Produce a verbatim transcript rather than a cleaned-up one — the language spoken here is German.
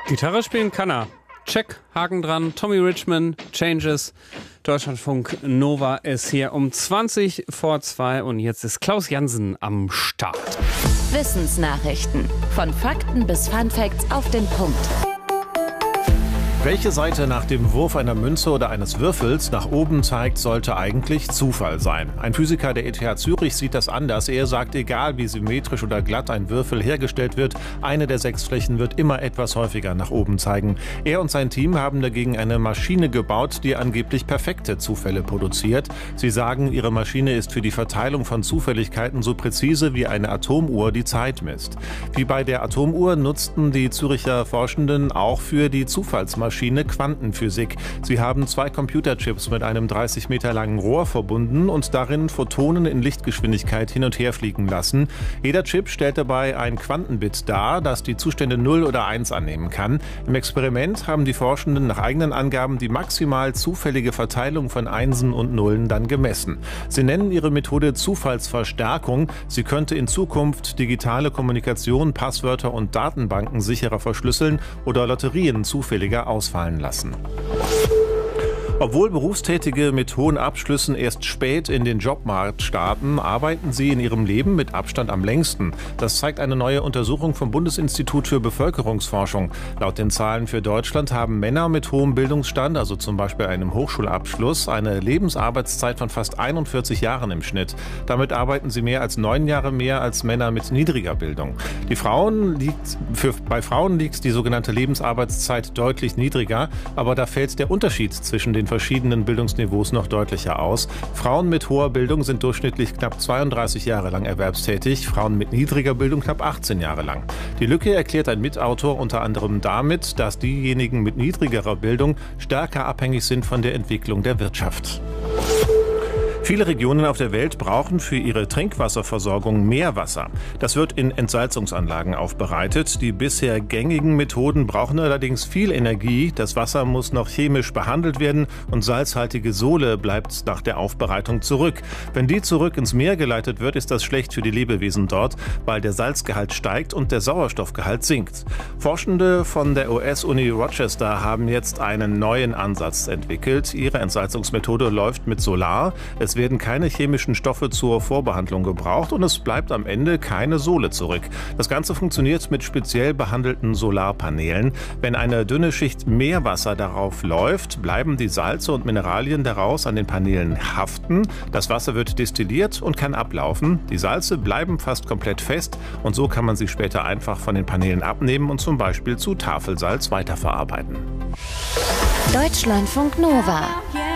Gitarre spielen kann er. Check, Haken dran. Tommy Richman, Changes. Deutschlandfunk Nova ist hier um zwanzig vor zwei und jetzt ist Klaus Jansen am Start. Wissensnachrichten. Von Fakten bis Funfacts auf den Punkt. Welche Seite nach dem Wurf einer Münze oder eines Würfels nach oben zeigt, sollte eigentlich Zufall sein. Ein Physiker der E T H Zürich sieht das anders. Er sagt, egal wie symmetrisch oder glatt ein Würfel hergestellt wird, eine der sechs Flächen wird immer etwas häufiger nach oben zeigen. Er und sein Team haben dagegen eine Maschine gebaut, die angeblich perfekte Zufälle produziert. Sie sagen, ihre Maschine ist für die Verteilung von Zufälligkeiten so präzise wie eine Atomuhr die Zeit misst. Wie bei der Atomuhr nutzten die Züricher Forschenden auch für die Zufallsmaschine Quantenphysik. Sie haben zwei Computerchips mit einem dreißig Meter langen Rohr verbunden und darin Photonen in Lichtgeschwindigkeit hin und her fliegen lassen. Jeder Chip stellt dabei ein Quantenbit dar, das die Zustände null oder eins annehmen kann. Im Experiment haben die Forschenden nach eigenen Angaben die maximal zufällige Verteilung von Einsen und Nullen dann gemessen. Sie nennen ihre Methode Zufallsverstärkung. Sie könnte in Zukunft digitale Kommunikation, Passwörter und Datenbanken sicherer verschlüsseln oder Lotterien zufälliger ausfallen lassen. Obwohl Berufstätige mit hohen Abschlüssen erst spät in den Jobmarkt starten, arbeiten sie in ihrem Leben mit Abstand am längsten. Das zeigt eine neue Untersuchung vom Bundesinstitut für Bevölkerungsforschung. Laut den Zahlen für Deutschland haben Männer mit hohem Bildungsstand, also zum Beispiel einem Hochschulabschluss, eine Lebensarbeitszeit von fast einundvierzig Jahren im Schnitt. Damit arbeiten sie mehr als neun Jahre mehr als Männer mit niedriger Bildung. Die Frauen liegt, für, bei Frauen liegt die sogenannte Lebensarbeitszeit deutlich niedriger, aber da fällt der Unterschied zwischen den verschiedenen Bildungsniveaus noch deutlicher aus. Frauen mit hoher Bildung sind durchschnittlich knapp zweiunddreißig Jahre lang erwerbstätig, Frauen mit niedriger Bildung knapp achtzehn Jahre lang. Die Lücke erklärt ein Mitautor unter anderem damit, dass diejenigen mit niedrigerer Bildung stärker abhängig sind von der Entwicklung der Wirtschaft. Viele Regionen auf der Welt brauchen für ihre Trinkwasserversorgung Meerwasser. Das wird in Entsalzungsanlagen aufbereitet. Die bisher gängigen Methoden brauchen allerdings viel Energie. Das Wasser muss noch chemisch behandelt werden und salzhaltige Sohle bleibt nach der Aufbereitung zurück. Wenn die zurück ins Meer geleitet wird, ist das schlecht für die Lebewesen dort, weil der Salzgehalt steigt und der Sauerstoffgehalt sinkt. Forschende von der U S-Uni Rochester haben jetzt einen neuen Ansatz entwickelt. Ihre Entsalzungsmethode läuft mit Solar. Es Es werden keine chemischen Stoffe zur Vorbehandlung gebraucht und es bleibt am Ende keine Sohle zurück. Das Ganze funktioniert mit speziell behandelten Solarpanelen. Wenn eine dünne Schicht Meerwasser darauf läuft, bleiben die Salze und Mineralien daraus an den Paneelen haften. Das Wasser wird destilliert und kann ablaufen. Die Salze bleiben fast komplett fest und so kann man sie später einfach von den Paneelen abnehmen und zum Beispiel zu Tafelsalz weiterverarbeiten. Deutschlandfunk Nova.